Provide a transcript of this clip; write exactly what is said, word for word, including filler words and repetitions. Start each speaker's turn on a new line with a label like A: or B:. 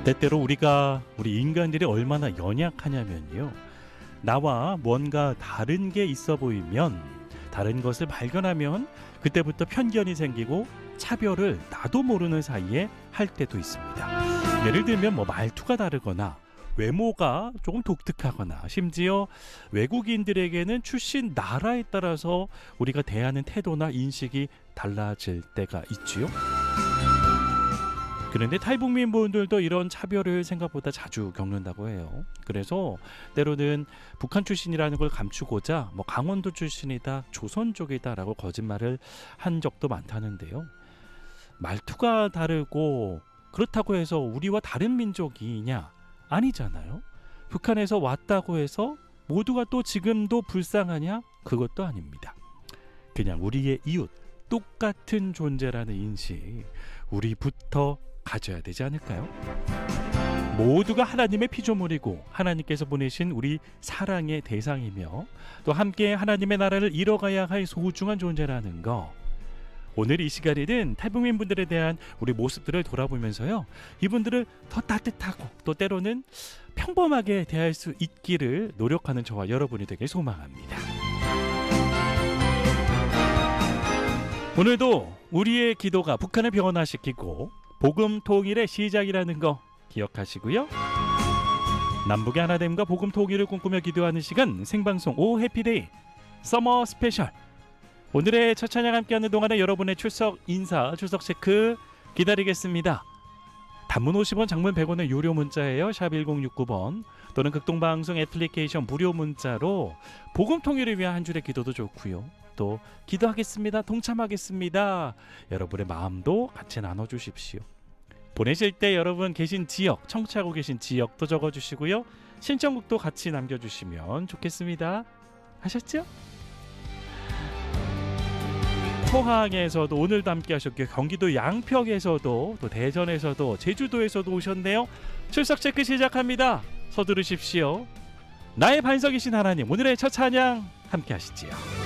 A: 때때로 우리가 우리 인간들이 얼마나 연약하냐면요. 나와 뭔가 다른 게 있어 보이면, 다른 것을 발견하면 그때부터 편견이 생기고 차별을 나도 모르는 사이에 할 때도 있습니다. 예를 들면 뭐 말투가 다르거나 외모가 조금 독특하거나, 심지어 외국인들에게는 출신 나라에 따라서 우리가 대하는 태도나 인식이 달라질 때가 있지요. 그런데 탈북민 분들도 이런 차별을 생각보다 자주 겪는다고 해요. 그래서 때로는 북한 출신이라는 걸 감추고자 뭐 강원도 출신이다, 조선 쪽이다 라고 거짓말을 한 적도 많다는데요. 말투가 다르고 그렇다고 해서 우리와 다른 민족이냐? 아니잖아요. 북한에서 왔다고 해서 모두가 또 지금도 불쌍하냐? 그것도 아닙니다. 그냥 우리의 이웃, 똑같은 존재라는 인식, 우리부터 가져야 되지 않을까요? 모두가 하나님의 피조물이고 하나님께서 보내신 우리 사랑의 대상이며 또 함께 하나님의 나라를 이뤄가야 할 소중한 존재라는 거, 오늘 이 시간에는 탈북민 분들에 대한 우리 모습들을 돌아보면서요, 이분들을 더 따뜻하고 또 때로는 평범하게 대할 수 있기를 노력하는 저와 여러분이 되길 소망합니다. 오늘도 우리의 기도가 북한을 변화시키고 복음 통일의 시작이라는 거 기억하시고요. 남북의 하나됨과 복음 통일을 꿈꾸며 기도하는 시간, 생방송 오 해피데이 서머 스페셜. 오늘의 첫 찬양 함께하는 동안에 여러분의 출석 인사, 출석 체크 기다리겠습니다. 단문 오십 원, 장문 백 원의 유료 문자예요. 샵 일공육구 번 또는 극동방송 애플리케이션 무료 문자로 복음 통일을 위한 한 줄의 기도도 좋고요. 또 기도하겠습니다, 동참하겠습니다, 여러분의 마음도 같이 나눠주십시오. 보내실 때 여러분 계신 지역, 청취하고 계신 지역도 적어주시고요. 신청곡도 같이 남겨주시면 좋겠습니다. 하셨죠? 포항에서도 오늘도 함께 하셨고요. 경기도 양평에서도, 또 대전에서도, 제주도에서도 오셨네요. 출석 체크 시작합니다. 서두르십시오. 나의 반석이신 하나님, 오늘의 첫 찬양 함께 하시지요.